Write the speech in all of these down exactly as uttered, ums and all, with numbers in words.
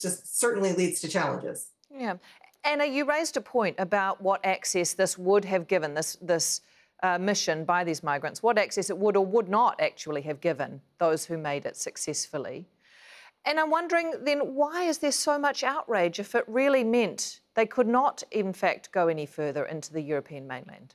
just certainly leads to challenges. Yeah. Anna, you raised a point about what access this would have given, this, this uh, mission by these migrants, what access it would or would not actually have given those who made it successfully. And I'm wondering then, why is there so much outrage if it really meant they could not, in fact, go any further into the European mainland?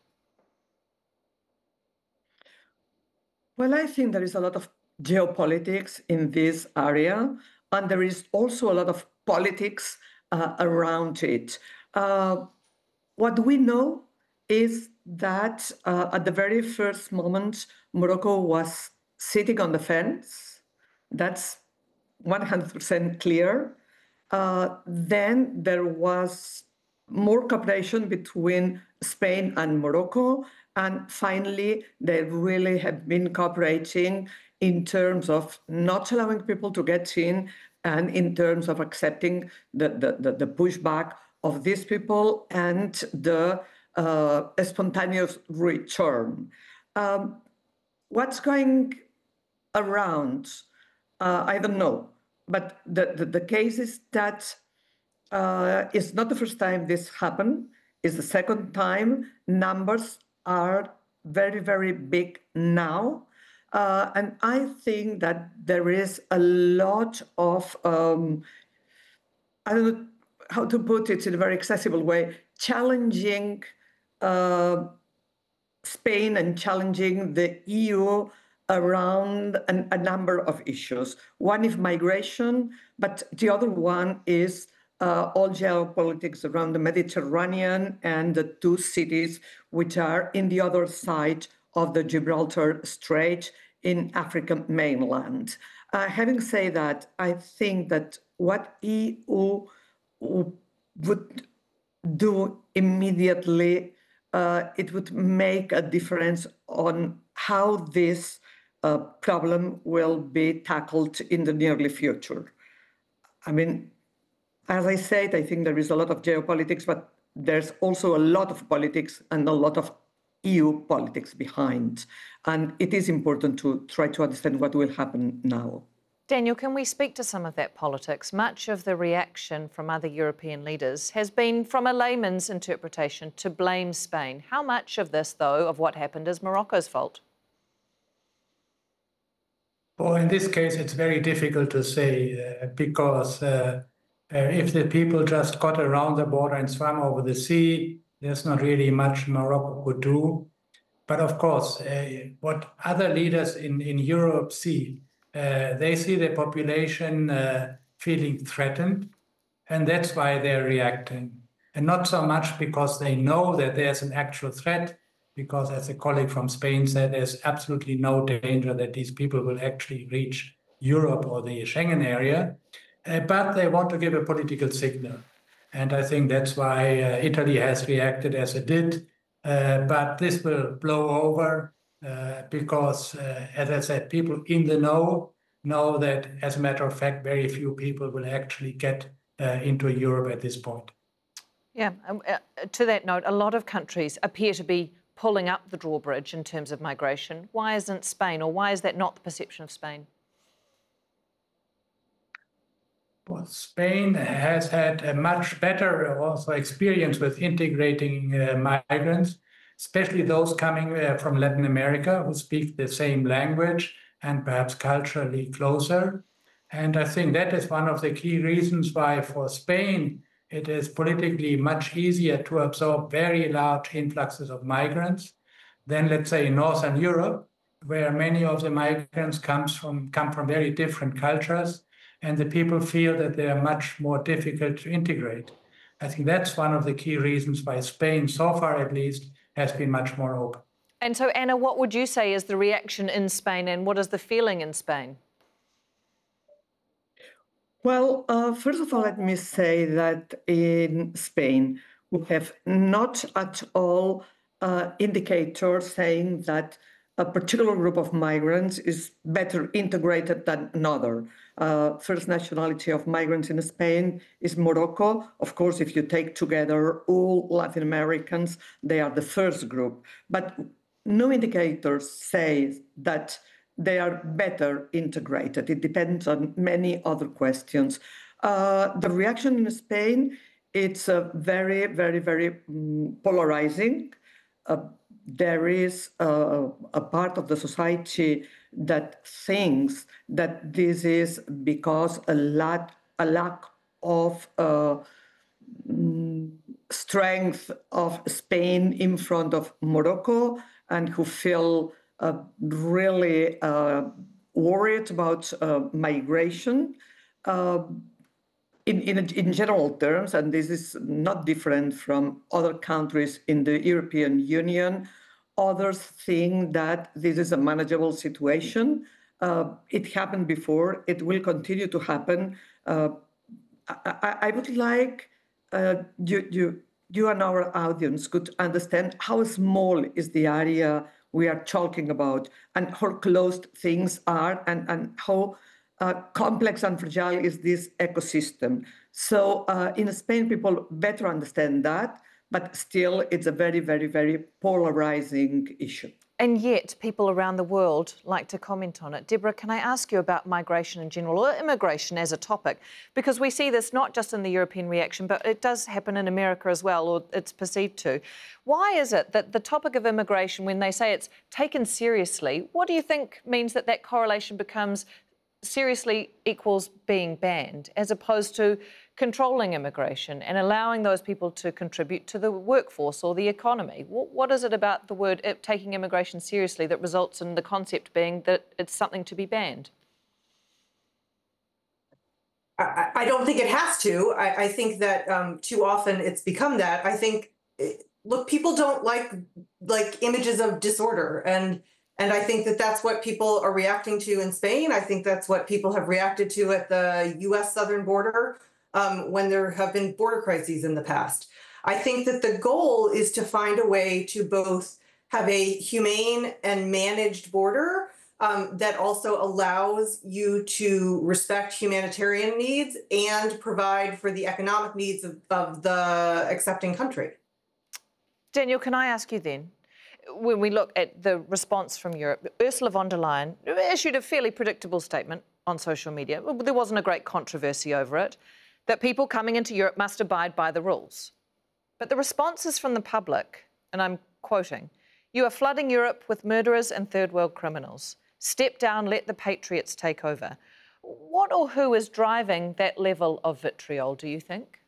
Well, I think there is a lot of geopolitics in this area, and there is also a lot of politics uh, around it. Uh, what we know is that uh, at the very first moment, Morocco was sitting on the fence. That's one hundred percent clear. Uh, then there was more cooperation between Spain and Morocco. And finally, they really have been cooperating in terms of not allowing people to get in and in terms of accepting the, the, the, the pushback of these people and the uh, spontaneous return. Um, what's going around? Uh, I don't know. But the, the, the case is that uh, it's not the first time this happened. It's the second time. Numbers are very, very big now. Uh, and I think that there is a lot of, um, I don't know how to put it in a very accessible way, challenging uh, Spain and challenging the E U around an, a number of issues. One is migration, but the other one is uh, all geopolitics around the Mediterranean and the two cities which are in the other side of the Gibraltar Strait in African mainland. Uh, having said that, I think that what E U would do immediately, uh, it would make a difference on how this uh, problem will be tackled in the nearly future. I mean, as I said, I think there is a lot of geopolitics, but there's also a lot of politics and a lot of E U politics behind. And it is important to try to understand what will happen now. Daniel, can we speak to some of that politics? Much of the reaction from other European leaders has been, from a layman's interpretation, to blame Spain. How much of this, though, of what happened is Morocco's fault? Well, in this case, it's very difficult to say uh, because uh, uh, if the people just got around the border and swam over the sea, there's not really much Morocco could do. But of course, uh, what other leaders in, in Europe see, uh, they see the population uh, feeling threatened, and that's why they're reacting. And not so much because they know that there's an actual threat, because as a colleague from Spain said, there's absolutely no danger that these people will actually reach Europe or the Schengen area, uh, but they want to give a political signal. And I think that's why uh, Italy has reacted as it did. Uh, but this will blow over uh, because, uh, as I said, people in the know know that, as a matter of fact, very few people will actually get uh, into Europe at this point. Yeah, um, uh, to that note, a lot of countries appear to be pulling up the drawbridge in terms of migration. Why isn't Spain, or why is that not the perception of Spain? Well, Spain has had a much better also experience with integrating uh, migrants, especially those coming uh, from Latin America who speak the same language and perhaps culturally closer. And I think that is one of the key reasons why for Spain it is politically much easier to absorb very large influxes of migrants than, let's say, in Northern Europe, where many of the migrants comes from, come from very different cultures, and the people feel that they are much more difficult to integrate. I think that's one of the key reasons why Spain, so far at least, has been much more open. And so, Anna, what would you say is the reaction in Spain, and what is the feeling in Spain? Well, uh, first of all, let me say that in Spain, we have not at all uh, indicators saying that a particular group of migrants is better integrated than another. Uh, first nationality of migrants in Spain is Morocco. Of course, if you take together all Latin Americans, they are the first group. But no indicators say that they are better integrated. It depends on many other questions. Uh, the reaction in Spain, it's uh, very, very, very um, polarizing. Uh, there is uh, a part of the society that thinks that this is because a lack, a lack of uh, strength of Spain in front of Morocco, and who feel uh, really uh, worried about uh, migration. Uh, in, in, in general terms, and this is not different from other countries in the European Union, others think that this is a manageable situation. Uh, it happened before, it will continue to happen. Uh, I, I would like uh, you, you, you and our audience could understand how small is the area we are talking about, and how closed things are, and, and how uh, complex and fragile is this ecosystem. So uh, in Spain, people better understand that, but still it's a very, very, very polarizing issue. And yet people around the world like to comment on it. Deborah, can I ask you about migration in general, or immigration as a topic? Because we see this not just in the European reaction, but it does happen in America as well, or it's perceived to. Why is it that the topic of immigration, when they say it's taken seriously, what do you think means that that correlation becomes seriously equals being banned, as opposed to controlling immigration and allowing those people to contribute to the workforce or the economy? What, what is it about the word it, taking immigration seriously that results in the concept being that it's something to be banned? I, I don't think it has to. I, I think that um, too often it's become that. I think, look, people don't like like images of disorder, and and I think that that's what people are reacting to in Spain. I think that's what people have reacted to at the U S southern border um, when there have been border crises in the past. I think that the goal is to find a way to both have a humane and managed border um, that also allows you to respect humanitarian needs and provide for the economic needs of, of the accepting country. Daniel, can I ask you then, when we look at the response from Europe, Ursula von der Leyen issued a fairly predictable statement on social media. There wasn't a great controversy over it, that people coming into Europe must abide by the rules. But the responses from the public, and I'm quoting, "You are flooding Europe with murderers and third world criminals. Step down, let the patriots take over." What or who is driving that level of vitriol, do you think?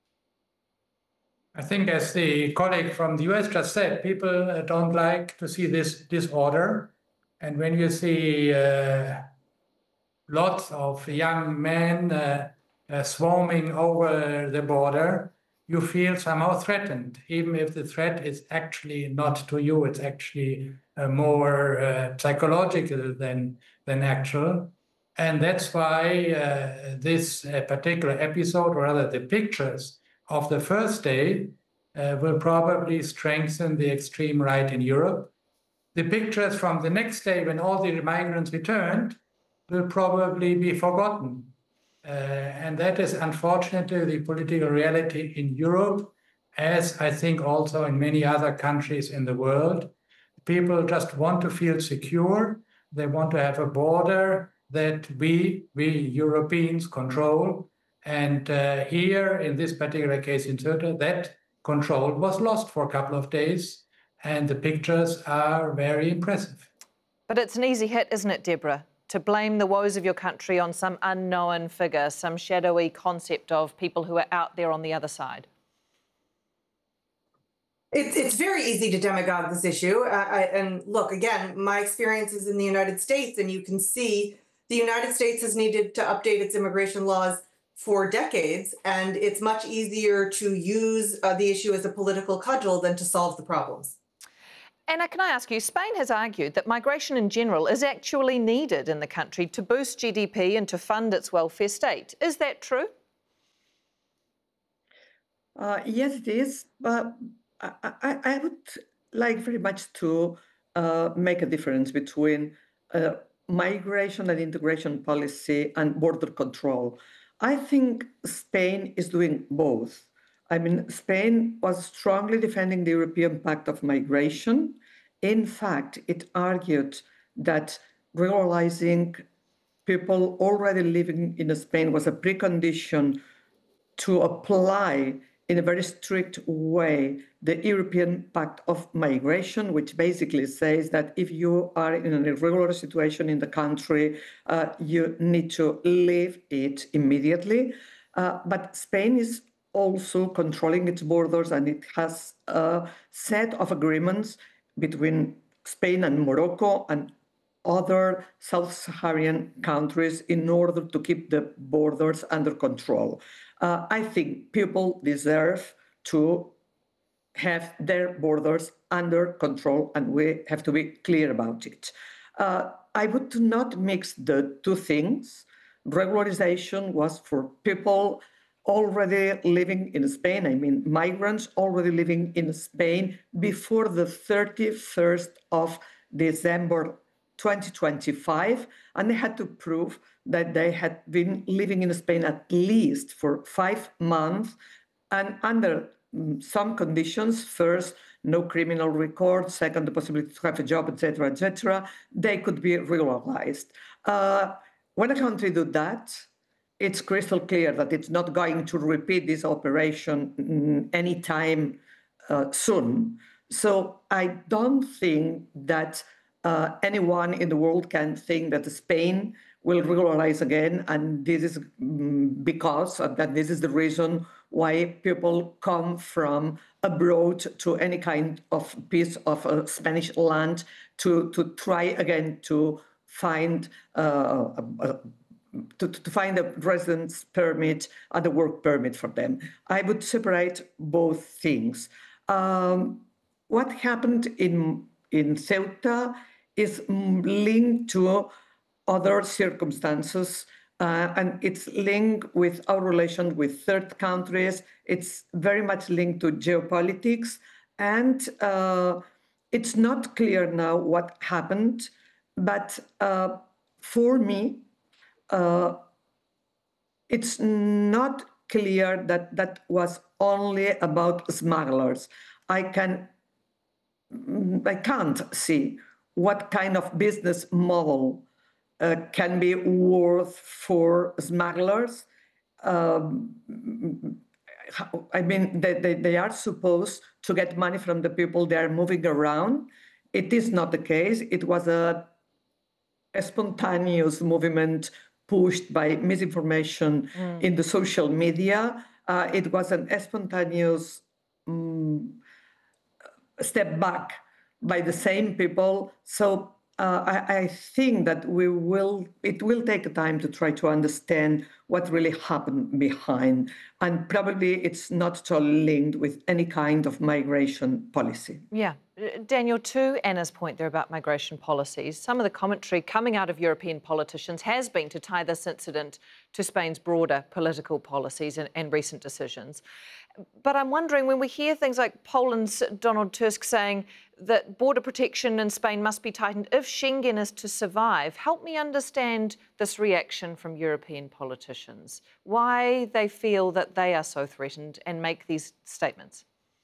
I think, as the colleague from the U S just said, people uh, don't like to see this disorder. And when you see uh, lots of young men uh, uh, swarming over the border, you feel somehow threatened, even if the threat is actually not to you, it's actually uh, more uh, psychological than, than actual. And that's why uh, this uh, particular episode, or rather the pictures of the first day, uh, will probably strengthen the extreme right in Europe. The pictures from the next day, when all the migrants returned, will probably be forgotten. Uh, and that is unfortunately the political reality in Europe, as I think also in many other countries in the world. People just want to feel secure. They want to have a border that we, we Europeans control. And uh, here, in this particular case in Ceuta, that control was lost for a couple of days, and the pictures are very impressive. But it's an easy hit, isn't it, Deborah, to blame the woes of your country on some unknown figure, some shadowy concept of people who are out there on the other side? It's, it's very easy to demagogue this issue. Uh, I, and look, again, my experience is in the United States, and you can see the United States has needed to update its immigration laws for decades, and it's much easier to use uh, the issue as a political cudgel than to solve the problems. Anna, can I ask you, Spain has argued that migration in general is actually needed in the country to boost G D P and to fund its welfare state. Is that true? Uh, yes, it is. But I, I, I would like very much to uh, make a difference between uh, migration and integration policy and border control. I think Spain is doing both. I mean, Spain was strongly defending the European Pact of Migration. In fact, it argued that regularizing people already living in Spain was a precondition to apply in a very strict way the European Pact of Migration, which basically says that if you are in an irregular situation in the country, uh, you need to leave it immediately. Uh, but Spain is also controlling its borders, and it has a set of agreements between Spain and Morocco and other Sub-Saharan countries in order to keep the borders under control. Uh, I think people deserve to have their borders under control, and we have to be clear about it. Uh, I would not mix the two things. Regularization was for people already living in Spain, I mean migrants already living in Spain before the thirty-first of December twenty twenty-five, and they had to prove that they had been living in Spain at least for five months and under some conditions. First, no criminal record. Second, the possibility to have a job, et cetera, et cetera. They could be regularized. Uh, when a country does that, it's crystal clear that it's not going to repeat this operation anytime uh, soon. So I don't think that uh, anyone in the world can think that Spain will regularize again, and this is because of that this is the reason why people come from abroad to any kind of piece of uh, Spanish land to, to try again to find uh, a, To, to find a residence permit and a work permit for them. I would separate both things. Um, what happened in, in Ceuta is linked to other circumstances, uh, and it's linked with our relation with third countries. It's very much linked to geopolitics, and uh, it's not clear now what happened, but uh, for me, Uh, it's not clear that that was only about smugglers. I can, I can't see what kind of business model uh, can be worth for smugglers. Um, I mean, they, they, they are supposed to get money from the people they are moving around. It is not the case. It was a, a spontaneous movement pushed by misinformation mm. in the social media. Uh, it was an spontaneous um, step back by the same people. So uh, I, I think that we will, it will take time to try to understand what really happened behind. And probably it's not so linked with any kind of migration policy. Yeah. Daniel, to Anna's point there about migration policies, some of the commentary coming out of European politicians has been to tie this incident to Spain's broader political policies and, and recent decisions. But I'm wondering, when we hear things like Poland's Donald Tusk saying that border protection in Spain must be tightened if Schengen is to survive, help me understand this reaction from European politicians, why they feel that they are so threatened and make these statements.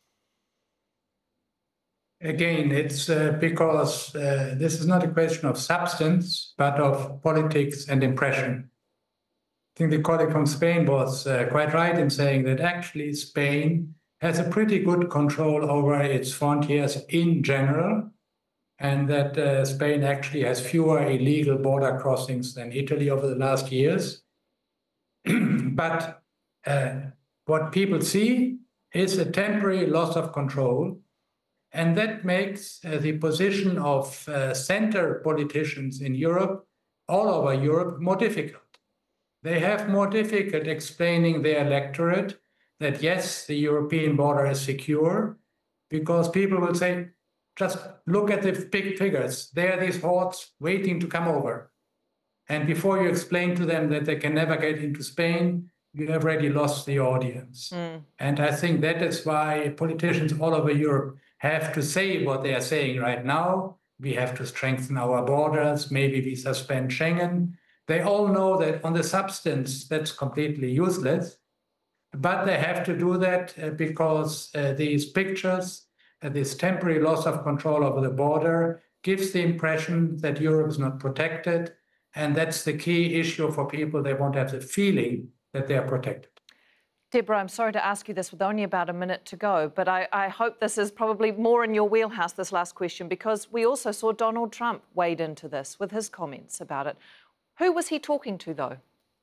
Again, it's uh, because uh, this is not a question of substance, but of politics and impression. I think the colleague from Spain was uh, quite right in saying that actually Spain has a pretty good control over its frontiers in general, and that uh, Spain actually has fewer illegal border crossings than Italy over the last years. But uh, what people see is a temporary loss of control. And that makes uh, the position of uh, center politicians in Europe, all over Europe, more difficult. They have more difficult explaining their electorate that, yes, the European border is secure, because people will say, just look at the big figures. There are these hordes waiting to come over. And before you explain to them that they can never get into Spain, you have already lost the audience. Mm. And I think that is why politicians all over Europe have to say what they are saying right now. We have to strengthen our borders. Maybe we suspend Schengen. They all know that on the substance, that's completely useless. But they have to do that uh, because uh, these pictures, uh, this temporary loss of control over the border, gives the impression that Europe is not protected And that's the key issue for people. They want to have the feeling that they are protected. Deborah, I'm sorry to ask you this with only about a minute to go, but I, I hope this is probably more in your wheelhouse, this last question, because we also saw Donald Trump wade into this with his comments about it. Who was he talking to, though?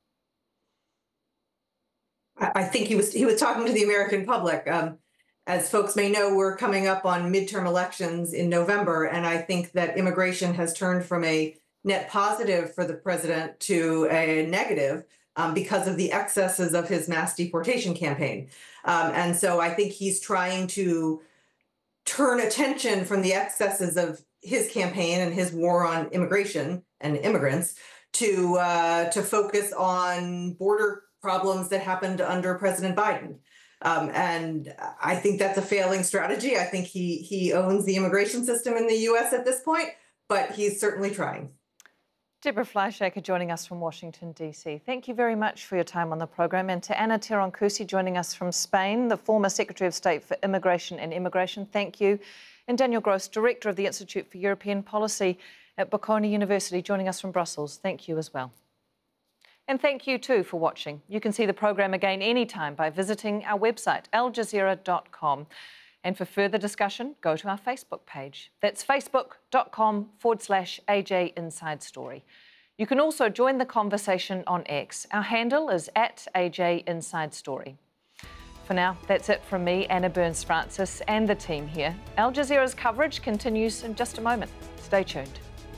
I think he was he was talking to the American public. Um, as folks may know, we're coming up on midterm elections in November, and I think that immigration has turned from a net positive for the president to a negative um, because of the excesses of his mass deportation campaign. Um, and so I think he's trying to turn attention from the excesses of his campaign and his war on immigration and immigrants to uh, to focus on border problems that happened under President Biden. Um, and I think that's a failing strategy. I think he he owns the immigration system in the U S at this point, but he's certainly trying. Deborah Fleischhacker joining us from Washington, D C. Thank you very much for your time on the programme. And to Ana Tirone-Cusy joining us from Spain, the former Secretary of State for Immigration and Immigration. Thank you. And Daniel Gross, Director of the Institute for European Policy at Bocconi University, joining us from Brussels. Thank you as well. And thank you too for watching. You can see the programme again anytime by visiting our website, al jazeera dot com. And for further discussion, go to our Facebook page. That's facebook.com forward slash AJ Inside Story. You can also join the conversation on X. Our handle is at A J Inside Story. For now, that's it from me, Anna Burns-Francis, and the team here. Al Jazeera's coverage continues in just a moment. Stay tuned.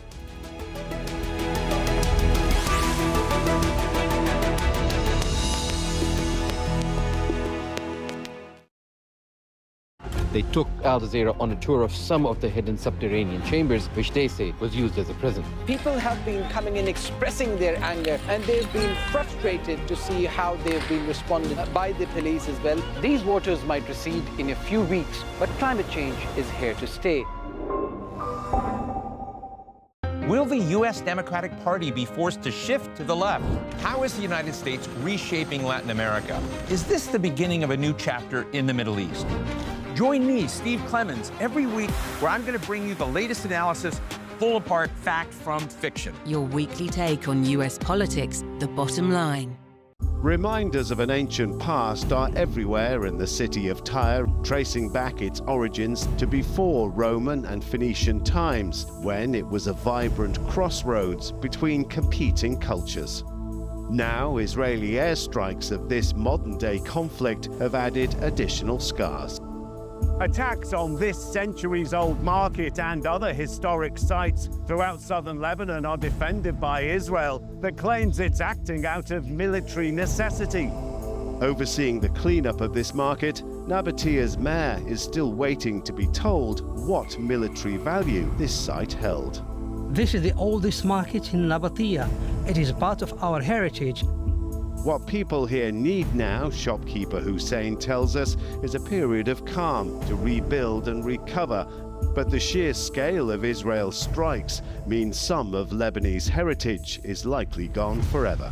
They took Al Jazeera on a tour of some of the hidden subterranean chambers, which they say was used as a prison. People have been coming in expressing their anger, and they've been frustrated to see how they've been responded by the police as well. These waters might recede in a few weeks, but climate change is here to stay. Will the U S Democratic Party be forced to shift to the left? How is the United States reshaping Latin America? Is this the beginning of a new chapter in the Middle East? Join me, Steve Clemons, every week where I'm going to bring you the latest analysis, pull apart fact from fiction. Your weekly take on U S politics, The Bottom Line. Reminders of an ancient past are everywhere in the city of Tyre, tracing back its origins to before Roman and Phoenician times, when it was a vibrant crossroads between competing cultures. Now, Israeli airstrikes of this modern-day conflict have added additional scars. Attacks on this centuries-old market and other historic sites throughout southern Lebanon are defended by Israel, that claims it's acting out of military necessity. Overseeing the cleanup of this market, Nabatia's mayor is still waiting to be told what military value this site held. This is the oldest market in Nabatea. It is part of our heritage. What people here need now, shopkeeper Hussein tells us, is a period of calm to rebuild and recover. But the sheer scale of Israel's strikes means some of Lebanese heritage is likely gone forever.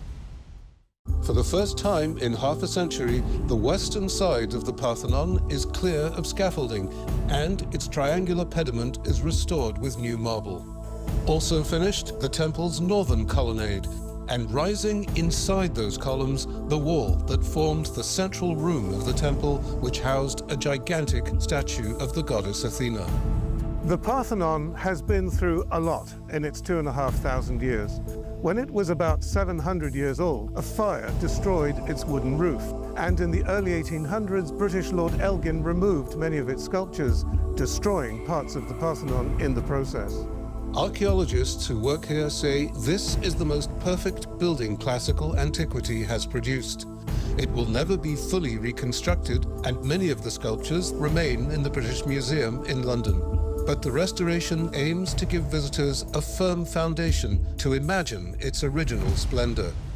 For the first time in half a century, the western side of the Parthenon is clear of scaffolding, and its triangular pediment is restored with new marble. Also finished, the temple's northern colonnade, and rising inside those columns, the wall that formed the central room of the temple, which housed a gigantic statue of the goddess Athena. The Parthenon has been through a lot in its two and a half thousand years. When it was about seven hundred years old, a fire destroyed its wooden roof. And in the early eighteen hundreds, British Lord Elgin removed many of its sculptures, destroying parts of the Parthenon in the process. Archaeologists who work here say this is the most perfect building classical antiquity has produced. It will never be fully reconstructed, and many of the sculptures remain in the British Museum in London. But the restoration aims to give visitors a firm foundation to imagine its original splendor.